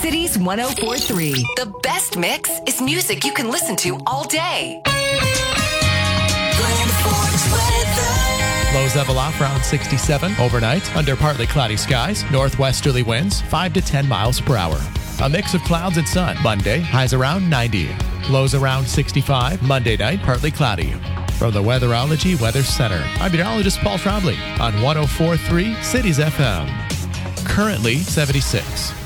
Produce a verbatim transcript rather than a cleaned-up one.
Cities one oh four point three. The best mix is music you can listen to all day. Lows level off around sixty-seven overnight under partly cloudy skies. Northwesterly winds five to ten miles per hour. A mix of clouds and sun. Monday, highs around ninety. Lows around sixty-five. Monday night, partly cloudy. From the Weatherology Weather Center, I'm meteorologist Paul Trombley on one oh four point three Cities F M. Currently seventy-six.